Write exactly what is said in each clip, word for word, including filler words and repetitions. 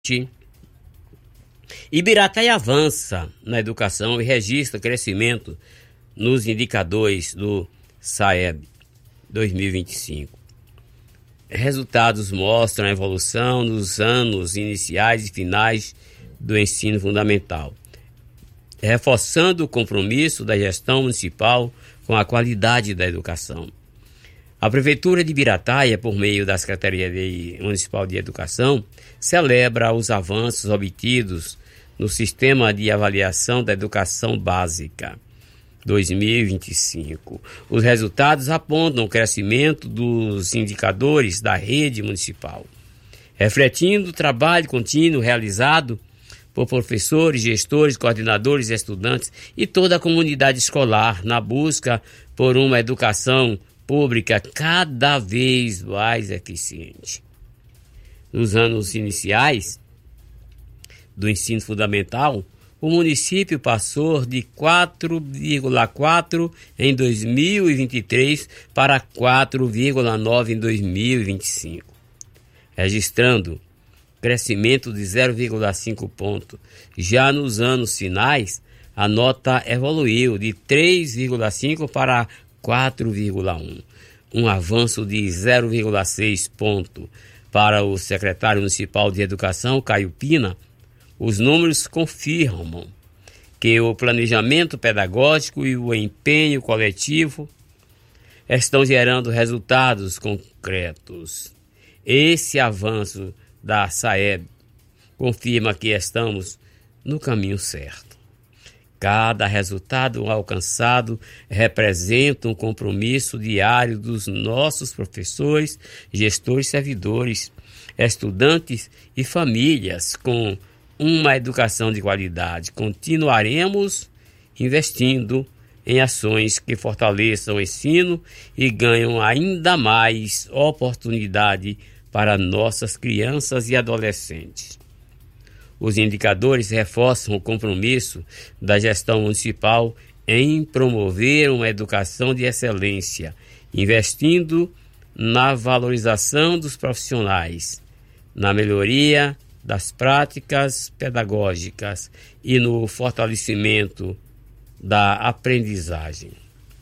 Ibirataia avança na educação e registra crescimento nos indicadores do SAEB dois mil e vinte e cinco. Resultados mostram a evolução nos anos iniciais e finais do ensino fundamental, reforçando o compromisso da gestão municipal com a qualidade da educação. A Prefeitura de Ibirataia, por meio da Secretaria de Municipal de Educação, celebra os avanços obtidos no Sistema de Avaliação da Educação Básica dois mil e vinte e cinco. Os resultados apontam o crescimento dos indicadores da rede municipal, refletindo o trabalho contínuo realizado por professores, gestores, coordenadores, estudantes e toda a comunidade escolar na busca por uma educação pública cada vez mais eficiente. Nos anos iniciais do ensino fundamental, o município passou de quatro vírgula quatro em dois mil e vinte e três para quatro vírgula nove em dois mil e vinte e cinco, registrando crescimento de zero vírgula cinco ponto. Já nos anos finais, a nota evoluiu de três vírgula cinco para quatro vírgula um, um avanço de zero vírgula seis ponto. Para o secretário municipal de Educação, Caio Pina, os números confirmam que o planejamento pedagógico e o empenho coletivo estão gerando resultados concretos. Esse avanço da SAEB confirma que estamos no caminho certo. Cada resultado alcançado representa um compromisso diário dos nossos professores, gestores, servidores, estudantes e famílias com uma educação de qualidade. Continuaremos investindo em ações que fortaleçam o ensino e ganham ainda mais oportunidade para nossas crianças e adolescentes. Os indicadores reforçam o compromisso da gestão municipal em promover uma educação de excelência, investindo na valorização dos profissionais, na melhoria das práticas pedagógicas e no fortalecimento da aprendizagem.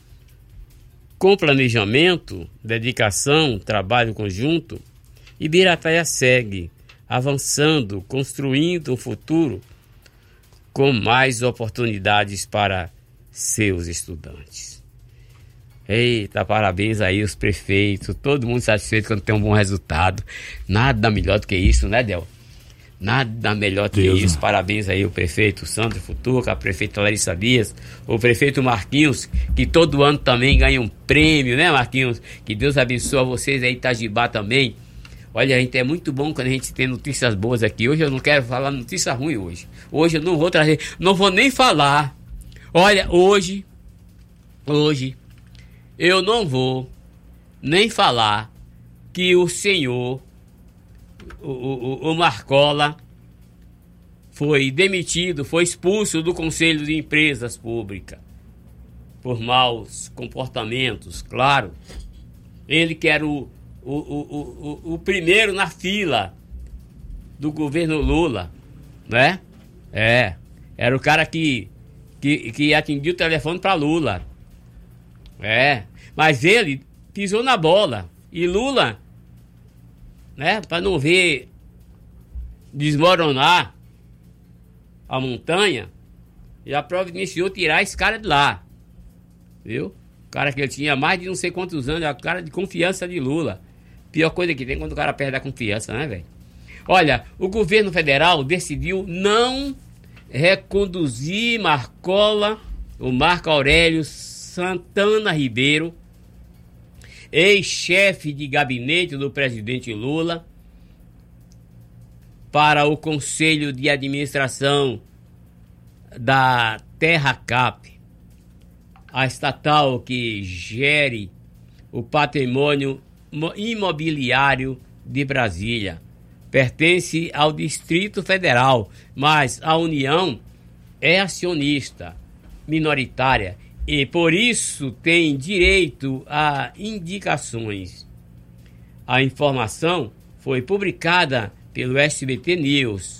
Com planejamento, dedicação, trabalho conjunto, Ibirataia segue avançando, construindo um futuro com mais oportunidades para seus estudantes. Eita, parabéns aí os prefeitos, todo mundo satisfeito quando tem um bom resultado. Nada melhor do que isso, né, Del? Nada melhor do que Deus, isso. Não. Parabéns aí o prefeito Sandro Futuca, a prefeita Larissa Dias, o prefeito Marquinhos, que todo ano também ganha um prêmio, né, Marquinhos? Que Deus abençoe vocês aí, Itajibá também. Olha, a gente é muito bom quando a gente tem notícias boas aqui. Hoje eu não quero falar notícia ruim hoje. Hoje eu não vou trazer, não vou nem falar. Olha, hoje, hoje, eu não vou nem falar que o senhor, o, o, o Marcola, foi demitido, foi expulso do Conselho de Empresas Públicas por maus comportamentos, claro. Ele que era o O, o, o, o primeiro na fila do governo Lula, né? É, era o cara que, que, que atendia o telefone para Lula. É, mas ele pisou na bola. E Lula, né, para não ver desmoronar a montanha, já providenciou tirar esse cara de lá. Viu? O cara que ele tinha mais de não sei quantos anos, é o cara de confiança de Lula. Pior coisa que tem quando o cara perde a confiança, né, velho? Olha, o governo federal decidiu não reconduzir Marcola, o Marco Aurélio Santana Ribeiro, ex-chefe de gabinete do presidente Lula, para o Conselho de Administração da Terracap, a estatal que gere o patrimônio imobiliário de Brasília. Pertence ao Distrito Federal, mas a União é acionista minoritária e por isso tem direito a indicações. A informação foi publicada pelo S B T News.